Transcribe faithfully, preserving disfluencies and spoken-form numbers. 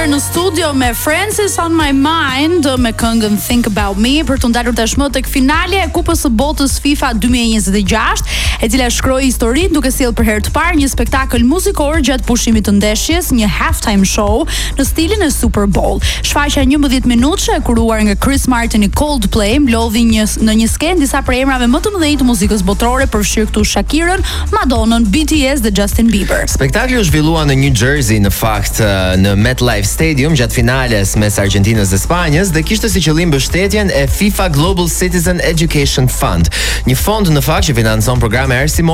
Miller në studio me Francis on My Mind me këngën Think About Me për të ndalur tashmë tek finale e Kupës së Botës FIFA dy mijë e njëzet e gjashtë, e cila shkroi historinë duke sjellë për herë të parë një spektakël muzikor gjatë pushimit të ndeshjes, një halftime show në stilin e Super Bowl. Shfaqja njëmbëdhjetë minutëshe e kuruar nga Chris Martin i Coldplay mlodhi një në një skenë disa prej emrave më të mëdhenj të muzikës botërore, përfshirë këtu Shakirën, Madonnën, B T S dhe Justin Bieber. Spektakli u zhvillua në New Jersey në fakt në MetLife Stadium gjatë finales mes Argjentinës dhe Spanjës dhe kishte si qëllim mbështetjen e FIFA Global Citizen Education Fund, një fond në fakt që financon programe arsimore